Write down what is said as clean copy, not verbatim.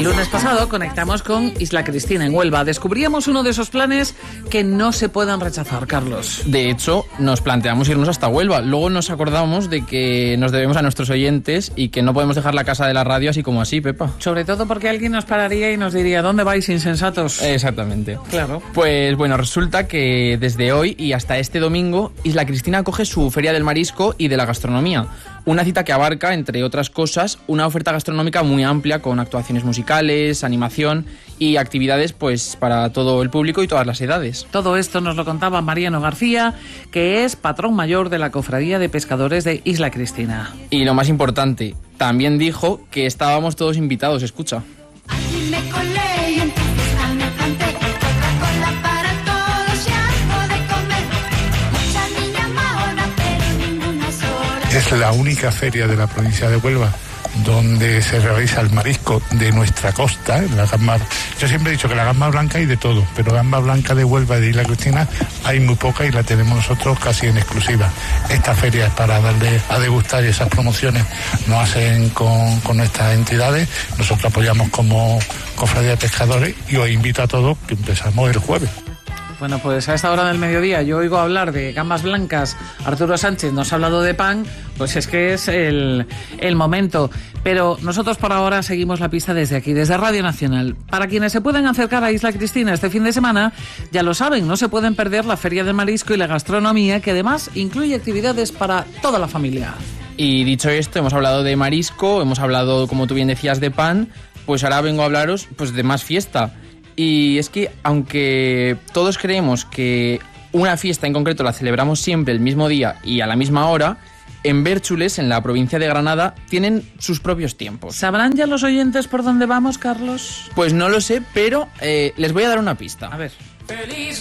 El lunes pasado conectamos con Isla Cristina en Huelva. Descubríamos uno de esos planes que no se pueden rechazar, Carlos. De hecho, nos planteamos irnos hasta Huelva. Luego nos acordamos de que nos debemos a nuestros oyentes y que no podemos dejar la casa de la radio así como así, Pepa. Sobre todo porque alguien nos pararía y nos diría: ¿dónde vais, insensatos? Exactamente. Claro. Pues bueno, resulta que desde hoy y hasta este domingo, Isla Cristina acoge su Feria del Marisco y de la Gastronomía. Una cita que abarca, entre otras cosas, una oferta gastronómica muy amplia con actuaciones musicales, animación y actividades pues para todo el público y todas las edades. Todo esto nos lo contaba Mariano García, que es patrón mayor de la Cofradía de Pescadores de Isla Cristina. Y lo más importante, también dijo que estábamos todos invitados, escucha. Aquí me colé y en tu fiesta me planté. Coca-Cola para todos y algo de comer. Mucha niña mahona, pero ninguna sola. Es la única feria de la provincia de Huelva donde se realiza el marisco de nuestra costa, la gamba. Yo siempre he dicho que la gamba blanca hay de todo, pero gamba blanca de Huelva y de Isla Cristina hay muy poca y la tenemos nosotros casi en exclusiva. Esta feria es para darle a degustar, y esas promociones nos hacen con nuestras entidades. Nosotros apoyamos como Cofradía de Pescadores y os invito a todos que empezamos el jueves. Bueno, pues a esta hora del mediodía yo oigo hablar de gambas blancas. Arturo Sánchez nos ha hablado de pan, pues es que es el momento. Pero nosotros por ahora seguimos la pista desde aquí, desde Radio Nacional. Para quienes se pueden acercar a Isla Cristina este fin de semana, ya lo saben, no se pueden perder la Feria del Marisco y la Gastronomía, que además incluye actividades para toda la familia. Y dicho esto, hemos hablado de marisco, hemos hablado, como tú bien decías, de pan, pues ahora vengo a hablaros pues de más fiesta. Y es que, aunque todos creemos que una fiesta en concreto la celebramos siempre el mismo día y a la misma hora, en Bérchules, en la provincia de Granada, tienen sus propios tiempos. ¿Sabrán ya los oyentes por dónde vamos, Carlos? Pues no lo sé, pero les voy a dar una pista. A ver. Feliz